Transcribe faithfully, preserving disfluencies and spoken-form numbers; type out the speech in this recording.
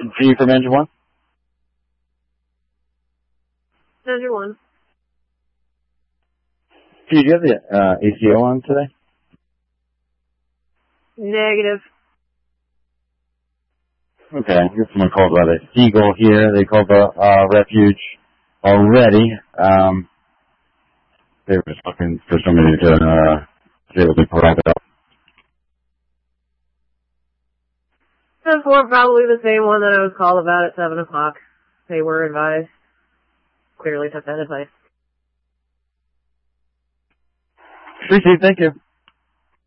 G from Engine One. Engine One. G, do you have the uh, A C O on today? Negative. Okay, I guess someone called about a seagull here. They called the uh, refuge already. Um, they were just looking for somebody to uh, be able to provide it up. ten four, probably the same one that I was called about at seven o'clock. They were advised. Clearly took that advice. Appreciate it. Thank you.